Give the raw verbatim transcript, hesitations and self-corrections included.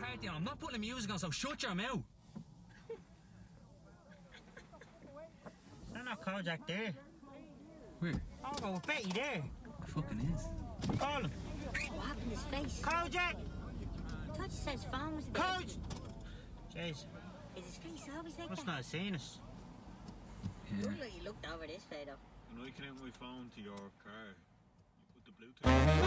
party on. I'm not putting the music on, so shut your mouth. There's not Kojak there. Where? Oh, well, Betty there. It fucking is. Call him. What happened to his face? Kojak! I thought you said his phone was there. Koj! Jeez. Is his face always like Must that? not have seen us. Yeah. Looked like he looked over this way though. When I connect my phone to your car, you put the Bluetooth.